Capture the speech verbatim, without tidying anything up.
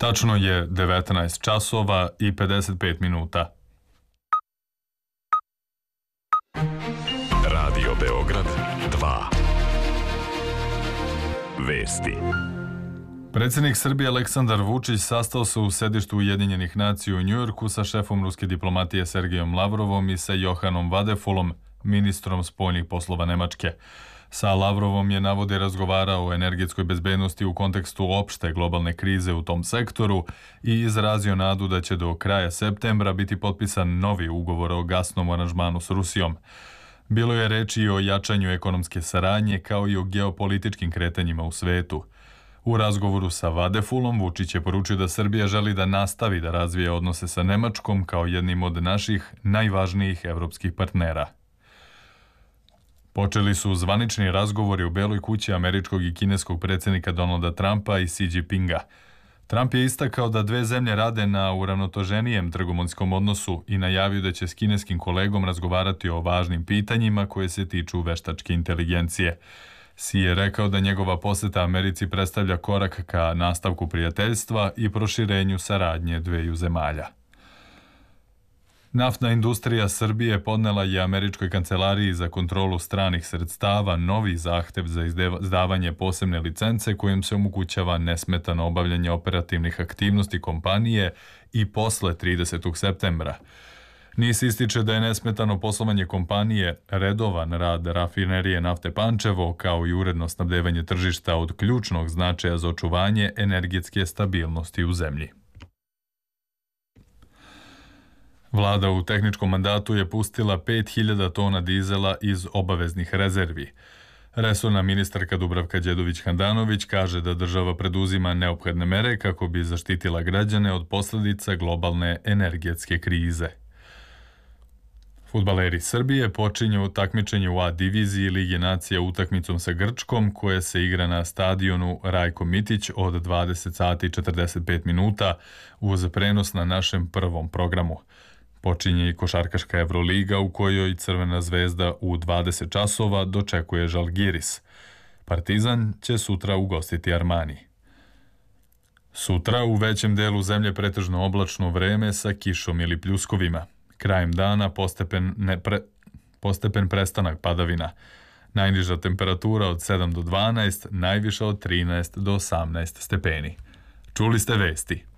Tačno je devetnaest časova i pedeset pet minuta. Radio Beograd dva. Vesti. Predsjednik Srbije Aleksandar Vučić sastao se u sedištu Ujedinjenih nacija u Njujorku sa šefom ruske diplomatije Sergejom Lavrovom i sa Johanom Vadefulom, ministrom spoljnih poslova Nemačke. Sa Lavrovom je, navode, razgovarao o energetskoj bezbednosti u kontekstu opšte globalne krize u tom sektoru i izrazio nadu da će do kraja septembra biti potpisan novi ugovor o gasnom aranžmanu s Rusijom. Bilo je reči i o jačanju ekonomske saradnje kao i o geopolitičkim kretanjima u svetu. U razgovoru sa Vadefulom Vučić je poručio da Srbija želi da nastavi da razvije odnose sa Nemačkom kao jednim od naših najvažnijih evropskih partnera. Počeli su zvanični razgovori u Beloj kući američkog i kineskog predsjednika Donalda Trumpa i Xi Jinpinga. Trump je istakao da dve zemlje rade na uravnoteženijem trgovinskom odnosu i najavio da će s kineskim kolegom razgovarati o važnim pitanjima koje se tiču veštačke inteligencije. Xi je rekao da njegova poseta Americi predstavlja korak ka nastavku prijateljstva i proširenju saradnje dveju zemalja. Naftna industrija Srbije podnela je Američkoj kancelariji za kontrolu stranih sredstava novi zahtev za izdavanje posebne licence kojim se omogućava nesmetano obavljanje operativnih aktivnosti kompanije i posle tridesetog septembra. N I S ističe da je nesmetano poslovanje kompanije, redovan rad rafinerije nafte Pančevo, kao i uredno snabdevanje tržišta od ključnog značaja za očuvanje energetske stabilnosti u zemlji. Vlada u tehničkom mandatu je pustila pet hiljada tona dizela iz obaveznih rezervi. Resorna ministarka Dubravka Đedović-Handanović kaže da država preduzima neophodne mere kako bi zaštitila građane od posljedica globalne energetske krize. Fudbaleri Srbije počinju takmičenje u A diviziji Lige nacija utakmicom sa Grčkom koje se igra na stadionu Rajko Mitić od dvadeset sati i četrdeset pet minuta uz prenos na našem prvom programu. Počinje i košarkaška Evroliga u kojoj Crvena zvezda u dvadeset časova dočekuje Žalgiris. Partizan će sutra ugostiti Armani. Sutra u većem delu zemlje pretežno oblačno vreme sa kišom ili pljuskovima. Krajem dana postepen, ne pre, postepen prestanak padavina. Najniža temperatura od sedam do dvanaest, najviša od trinaest do osamnaest stepeni. Čuli ste vesti.